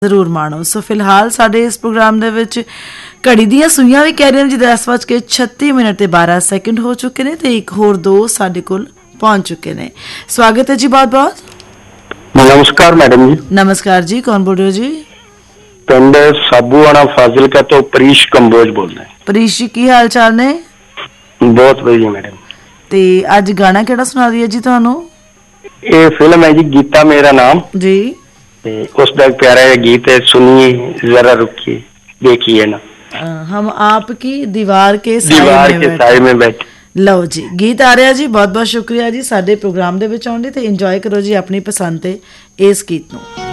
ਜ਼ਰੂਰ ਮਾਣੋ। ਸੋ ਫਿਲਹਾਲ ਸਾਡੇ ਇਸ ਪ੍ਰੋਗਰਾਮ ਦੇ ਵਿੱਚ ਘੜੀ ਦੀਆਂ ਸੂਈਆਂ ਵੀ ਕਹਿ ਰਹੀਆਂ ਜੀ 10:36 ਤੇ 12 ਸੈਕਿੰਡ ਹੋ ਚੁੱਕੇ ਨੇ ਤੇ ਇੱਕ ਹੋਰ ਦੋ ਸਾਡੇ ਕੋਲ ਪਹੁੰਚ ਚੁੱਕੇ ਨੇ। ਸਵਾਗਤ ਹੈ ਜੀ ਬਹੁਤ ਬਹੁਤ। नमस्कार मैडम जी। नमस्कार जी, कौन बोल रहे हो जी? पिंड साबूआना फाजिलका तो परीश कंबोज बोल रहे हैं। परीश जी की हाल चाल ने? बहुत बढ़िया मैडम। ते अज गाना केड़ा सुना दिया जी तुहानू? ये फिल्म है जी गीता मेरा नाम जी। ते उसका एक प्यारा गीत है, सुनिए जरा रुकिए देखिए ना। हम आपकी दीवार के साए में बैठे। ਲਓ ਜੀ, ਗੀਤ ਆ ਰਿਹਾ ਜੀ। ਬਹੁਤ ਬਹੁਤ ਸ਼ੁਕਰੀਆ ਜੀ ਸਾਡੇ ਪ੍ਰੋਗਰਾਮ ਦੇ ਵਿੱਚ ਆਉਣ ਲਈ ਤੇ ਇੰਜੋਏ ਕਰੋ ਜੀ ਆਪਣੀ ਪਸੰਦ ਤੇ ਇਸ ਗੀਤ ਨੂੰ।